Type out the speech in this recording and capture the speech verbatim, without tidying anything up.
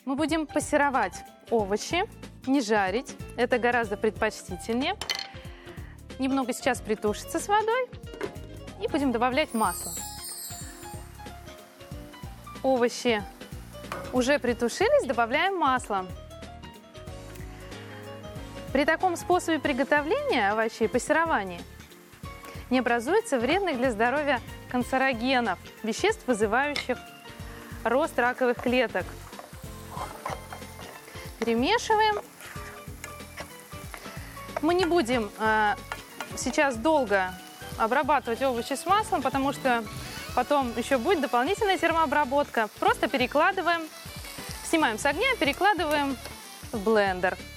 Мы будем пассеровать овощи, не жарить. Это гораздо предпочтительнее. Немного сейчас притушится с водой. И будем добавлять масло. Овощи уже притушились, добавляем масло. При таком способе приготовления овощей, пассерования, не образуется вредных для здоровья канцерогенов, веществ, вызывающих рост раковых клеток. Перемешиваем. Мы не будем э, сейчас долго обрабатывать овощи с маслом, потому что потом еще будет дополнительная термообработка. Просто перекладываем, снимаем с огня, перекладываем в блендер.